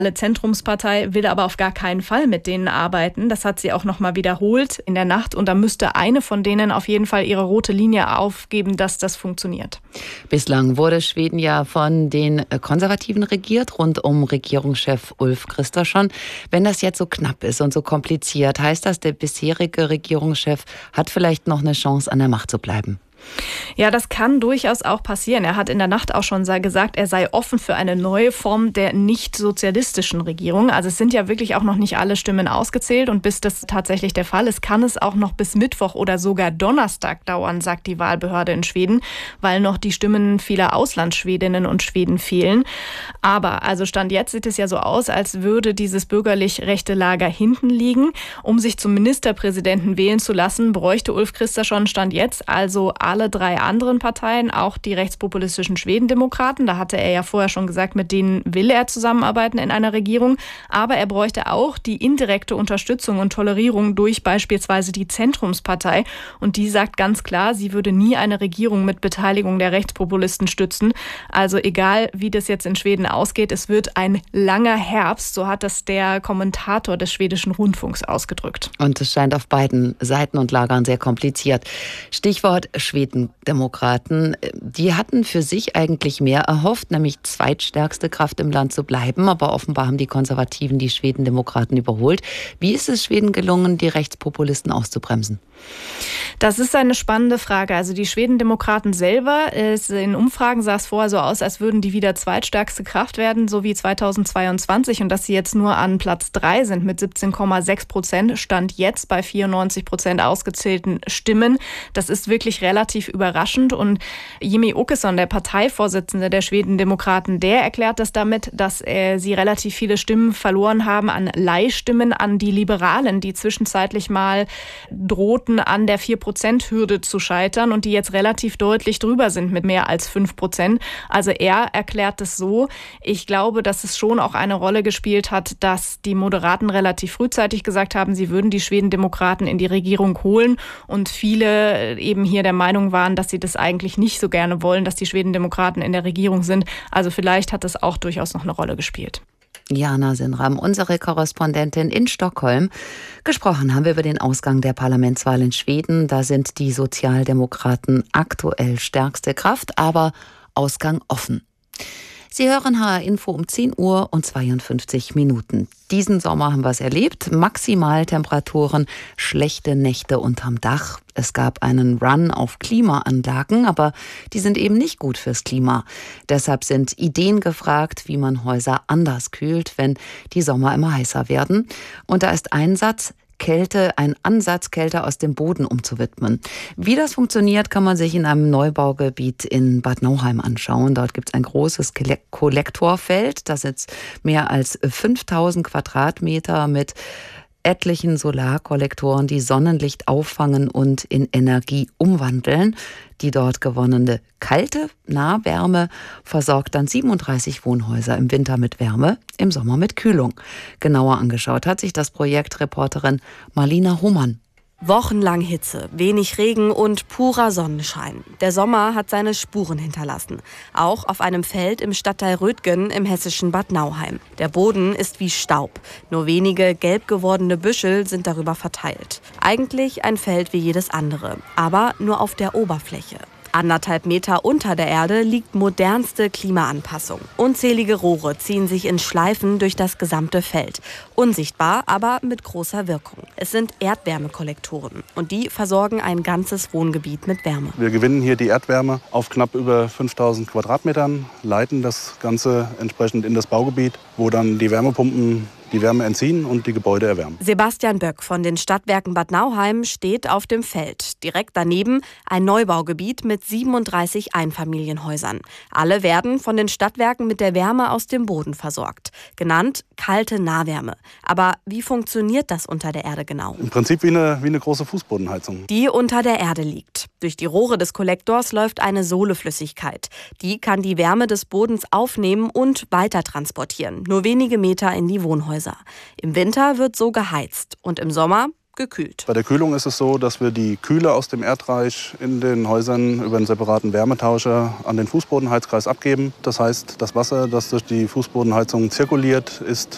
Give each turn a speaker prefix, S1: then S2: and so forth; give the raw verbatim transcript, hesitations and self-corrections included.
S1: Die Zentrumspartei will aber auf gar keinen Fall mit denen arbeiten. Das hat sie auch noch mal wiederholt in der Nacht. Und da müsste eine von denen auf jeden Fall ihre rote Linie aufgeben, dass das funktioniert.
S2: Bislang wurde Schweden ja von den Konservativen regiert, rund um Regierungschef Ulf Kristersson. Wenn das jetzt so knapp ist und so kompliziert, heißt das, der bisherige Regierungschef hat vielleicht noch eine Chance, an der Macht zu bleiben?
S1: Ja, das kann durchaus auch passieren. Er hat in der Nacht auch schon gesagt, er sei offen für eine neue Form der nicht-sozialistischen Regierung. Also es sind ja wirklich auch noch nicht alle Stimmen ausgezählt. Und bis das tatsächlich der Fall ist, kann es auch noch bis Mittwoch oder sogar Donnerstag dauern, sagt die Wahlbehörde in Schweden, weil noch die Stimmen vieler Auslandsschwedinnen und Schweden fehlen. Aber also Stand jetzt sieht es ja so aus, als würde dieses bürgerlich-rechte Lager hinten liegen. Um sich zum Ministerpräsidenten wählen zu lassen, bräuchte Ulf Kristersson Stand jetzt also alle drei anderen Parteien, auch die rechtspopulistischen Schwedendemokraten. Da hatte er ja vorher schon gesagt, mit denen will er zusammenarbeiten in einer Regierung. Aber er bräuchte auch die indirekte Unterstützung und Tolerierung durch beispielsweise die Zentrumspartei. Und die sagt ganz klar, sie würde nie eine Regierung mit Beteiligung der Rechtspopulisten stützen. Also egal, wie das jetzt in Schweden ausgeht, es wird ein langer Herbst. So hat das der Kommentator des schwedischen Rundfunks ausgedrückt.
S2: Und es scheint auf beiden Seiten und Lagern sehr kompliziert. Stichwort Schwedendemokraten. Die hatten für sich eigentlich mehr erhofft, nämlich zweitstärkste Kraft im Land zu bleiben. Aber offenbar haben die Konservativen die Schwedendemokraten überholt. Wie ist es Schweden gelungen, die Rechtspopulisten auszubremsen?
S1: Das ist eine spannende Frage. Also die Schwedendemokraten selber, in Umfragen sah es vorher so aus, als würden die wieder zweitstärkste Kraft werden, so wie zweitausendzweiundzwanzig. Und dass sie jetzt nur an Platz drei sind mit siebzehn Komma sechs Prozent, stand jetzt bei vierundneunzig Prozent ausgezählten Stimmen. Das ist wirklich relativ überraschend. Und Jimmie Åkesson, der Parteivorsitzende der Schwedendemokraten, der erklärt das damit, dass äh, sie relativ viele Stimmen verloren haben an Leihstimmen an die Liberalen, die zwischenzeitlich mal drohten, an der vier Prozent Hürde zu scheitern und die jetzt relativ deutlich drüber sind mit mehr als fünf Prozent. Also er erklärt es so. Ich glaube, dass es schon auch eine Rolle gespielt hat, dass die Moderaten relativ frühzeitig gesagt haben, sie würden die Schwedendemokraten in die Regierung holen und viele eben hier der Meinung waren, dass sie das eigentlich nicht so gerne wollen, dass die Schwedendemokraten in der Regierung sind. Also vielleicht hat das auch durchaus noch eine Rolle gespielt.
S2: Jana Sinram, unsere Korrespondentin in Stockholm. Gesprochen haben wir über den Ausgang der Parlamentswahl in Schweden. Da sind die Sozialdemokraten aktuell stärkste Kraft, aber Ausgang offen. Sie hören H R Info um zehn Uhr und zweiundfünfzig Minuten. Diesen Sommer haben wir es erlebt. Maximaltemperaturen, schlechte Nächte unterm Dach. Es gab einen Run auf Klimaanlagen, aber die sind eben nicht gut fürs Klima. Deshalb sind Ideen gefragt, wie man Häuser anders kühlt, wenn die Sommer immer heißer werden. Und da ist ein Satz: Kälte, ein Ansatz, Kälte aus dem Boden umzuwidmen. Wie das funktioniert, kann man sich in einem Neubaugebiet in Bad Nauheim anschauen. Dort gibt es ein großes Kollektorfeld, das jetzt mehr als fünftausend Quadratmeter mit etlichen Solarkollektoren, die Sonnenlicht auffangen und in Energie umwandeln. Die dort gewonnene kalte Nahwärme versorgt dann siebenunddreißig Wohnhäuser im Winter mit Wärme, im Sommer mit Kühlung. Genauer angeschaut hat sich das Projekt Reporterin Marlina Hohmann.
S3: Wochenlang Hitze, wenig Regen und purer Sonnenschein. Der Sommer hat seine Spuren hinterlassen. Auch auf einem Feld im Stadtteil Rötgen im hessischen Bad Nauheim. Der Boden ist wie Staub. Nur wenige gelb gewordene Büschel sind darüber verteilt. Eigentlich ein Feld wie jedes andere, aber nur auf der Oberfläche. Anderthalb Meter unter der Erde liegt modernste Klimaanpassung. Unzählige Rohre ziehen sich in Schleifen durch das gesamte Feld. Unsichtbar, aber mit großer Wirkung. Es sind Erdwärmekollektoren und die versorgen ein ganzes Wohngebiet mit Wärme.
S4: Wir gewinnen hier die Erdwärme auf knapp über fünftausend Quadratmetern, leiten das Ganze entsprechend in das Baugebiet, wo dann die Wärmepumpen die Wärme entziehen und die Gebäude erwärmen.
S3: Sebastian Böck von den Stadtwerken Bad Nauheim steht auf dem Feld. Direkt daneben ein Neubaugebiet mit siebenunddreißig Einfamilienhäusern. Alle werden von den Stadtwerken mit der Wärme aus dem Boden versorgt. Genannt kalte Nahwärme. Aber wie funktioniert das unter der Erde genau?
S4: Im Prinzip wie eine, wie eine große Fußbodenheizung.
S3: Die unter der Erde liegt. Durch die Rohre des Kollektors läuft eine Sohleflüssigkeit. Die kann die Wärme des Bodens aufnehmen und weiter transportieren. Nur wenige Meter in die Wohnhäuser. Im Winter wird so geheizt und im Sommer gekühlt.
S4: Bei der Kühlung ist es so, dass wir die Kühle aus dem Erdreich in den Häusern über einen separaten Wärmetauscher an den Fußbodenheizkreis abgeben. Das heißt, das Wasser, das durch die Fußbodenheizung zirkuliert, ist